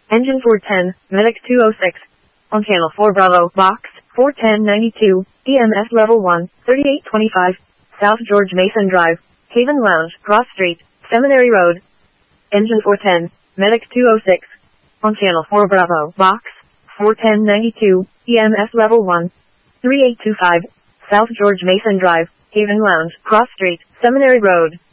Engine 410, Medic 206. On channel 4 Bravo, box 41092, EMS level 1, 3825, South George Mason Drive, Haven Lounge, Cross Street, Seminary Road. Engine 410, Medic 206. On channel 4 Bravo, box 41092, EMS level 1, 3825, South George Mason Drive, Haven Lounge, Cross Street, Seminary Road.